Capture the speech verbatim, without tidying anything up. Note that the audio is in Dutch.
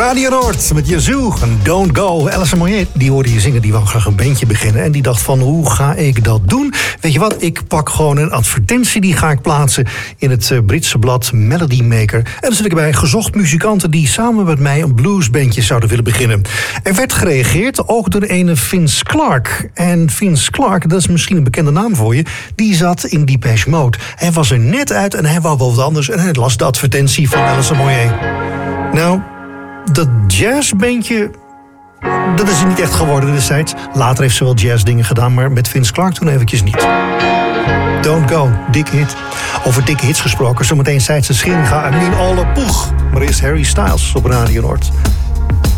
Radio Noord met Yazoo en Don't Go. Alison Moyet, die hoorde je zingen, die wou graag een bandje beginnen. En die dacht van, hoe ga ik dat doen? Weet je wat, ik pak gewoon een advertentie, die ga ik plaatsen in het uh, Britse blad Melody Maker. En dan zit ik bij gezocht muzikanten die samen met mij een bluesbandje zouden willen beginnen. Er werd gereageerd, ook door de ene Vince Clarke. En Vince Clarke, dat is misschien een bekende naam voor je, die zat in Depeche Mode. Hij was er net uit en hij wou wel wat anders en hij las de advertentie van Alison Moyet. Nou, dat jazzbandje, dat is er niet echt geworden destijds. Later heeft ze wel jazzdingen gedaan, maar met Vince Clarke toen eventjes niet. Don't Go, dikke hit. Over dikke hits gesproken, zometeen Seidse Scheringa en Mien Alle Poeg. Maar eerst Harry Styles op Radio Noord.